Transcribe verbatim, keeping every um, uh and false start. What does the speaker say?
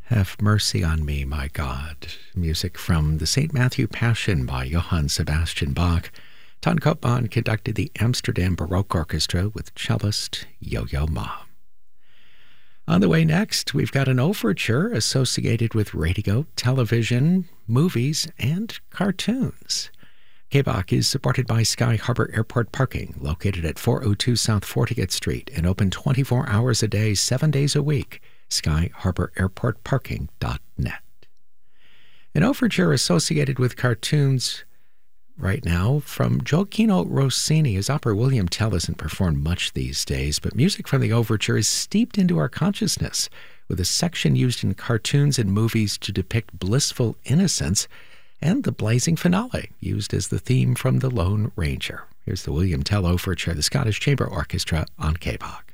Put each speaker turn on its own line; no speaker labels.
Have mercy on me, my God. Music from the Saint Matthew Passion by Johann Sebastian Bach. Ton Koopman conducted the Amsterdam Baroque Orchestra with cellist Yo-Yo Ma. On the way next, we've got an overture associated with radio, television, movies, and cartoons. K B A C is supported by Sky Harbor Airport Parking, located at four oh two South fortieth Street and open twenty-four hours a day, seven days a week. sky harbor airport parking dot net. An overture associated with cartoons right now from Gioacchino Rossini. His opera William Tell isn't performed much these days, but music from the overture is steeped into our consciousness, with a section used in cartoons and movies to depict blissful innocence, and the blazing finale, used as the theme from The Lone Ranger. Here's the William Tell Overture, the Scottish Chamber Orchestra on K B A C.